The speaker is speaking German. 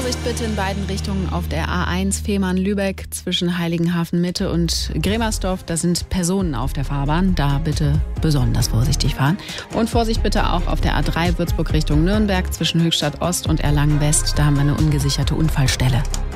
Vorsicht bitte in beiden Richtungen auf der A1 Fehmarn-Lübeck zwischen Heiligenhafen Mitte und Gremersdorf. Da sind Personen auf der Fahrbahn. Da bitte besonders vorsichtig fahren. Und Vorsicht bitte auch auf der A3 Würzburg Richtung Nürnberg zwischen Höchstadt Ost und Erlangen West. Da haben wir eine ungesicherte Unfallstelle.